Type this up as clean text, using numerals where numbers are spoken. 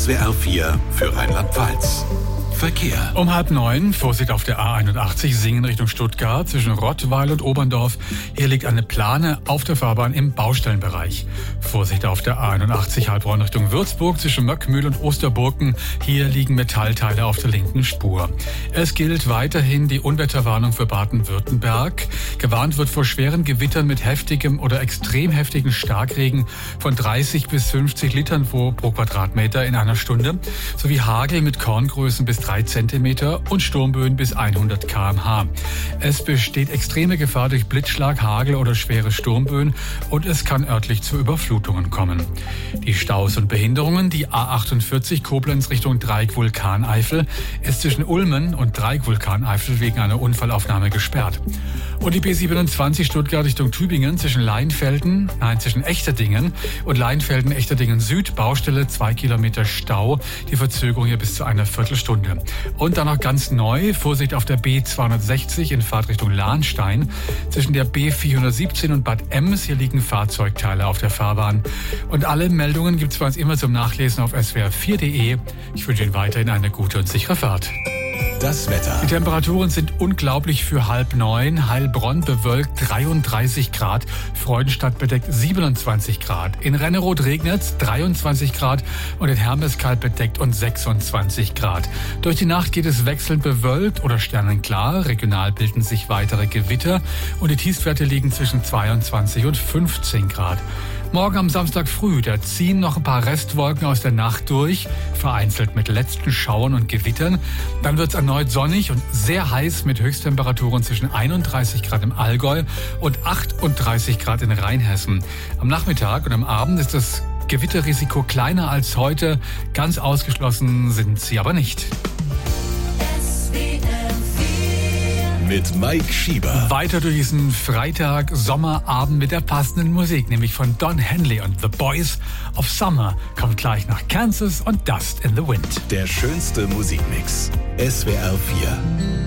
SWR 4 für Rheinland-Pfalz. Verkehr. Um 8:30, Vorsicht auf der A81, Singen Richtung Stuttgart, zwischen Rottweil und Oberndorf. Hier liegt eine Plane auf der Fahrbahn im Baustellenbereich. Vorsicht auf der A81, Heilbronn Richtung Würzburg, zwischen Möckmühl und Osterburken. Hier liegen Metallteile auf der linken Spur. Es gilt weiterhin die Unwetterwarnung für Baden-Württemberg. Gewarnt wird vor schweren Gewittern mit heftigem oder extrem heftigen Starkregen von 30 bis 50 Litern pro Quadratmeter in einer Stunde, sowie Hagel mit Korngrößen bis 3 Zentimeter und Sturmböen bis 100 km/h. Es besteht extreme Gefahr durch Blitzschlag, Hagel oder schwere Sturmböen und es kann örtlich zu Überflutungen kommen. Die Staus und Behinderungen: die A48 Koblenz Richtung Dreieck Vulkaneifel ist zwischen Ulmen und Dreieck Vulkaneifel wegen einer Unfallaufnahme gesperrt. Und die B27 Stuttgart Richtung Tübingen zwischen Echterdingen und Leinfelden-Echterdingen Süd, Baustelle, 2 Kilometer Stau, die Verzögerung hier bis zu einer Viertelstunde. Und dann noch ganz neu, Vorsicht auf der B260 in Fahrtrichtung Lahnstein, zwischen der B417 und Bad Ems, hier liegen Fahrzeugteile auf der Fahrbahn. Und alle Meldungen gibt es bei uns immer zum Nachlesen auf swr4.de. Ich wünsche Ihnen weiterhin eine gute und sichere Fahrt. Das Wetter. Die Temperaturen sind unglaublich für 8:30. Heilbronn bewölkt 33 Grad, Freudenstadt bedeckt 27 Grad. In Renneroth regnet es 23 Grad und in Hermeskeil bedeckt und 26 Grad. Durch die Nacht geht es wechselnd bewölkt oder sternenklar. Regional bilden sich weitere Gewitter und die Tiefstwerte liegen zwischen 22 und 15 Grad. Morgen am Samstag früh, da ziehen noch ein paar Restwolken aus der Nacht durch, vereinzelt mit letzten Schauern und Gewittern. Dann wird es erneut sonnig und sehr heiß mit Höchsttemperaturen zwischen 31 Grad im Allgäu und 38 Grad in Rheinhessen. Am Nachmittag und am Abend ist das Gewitterrisiko kleiner als heute. Ganz ausgeschlossen sind sie aber nicht. Mit Mike Schieber. Weiter durch diesen Freitag, Sommerabend mit der passenden Musik, nämlich von Don Henley und The Boys of Summer. Kommt gleich nach Kansas und Dust in the Wind. Der schönste Musikmix. SWR 4.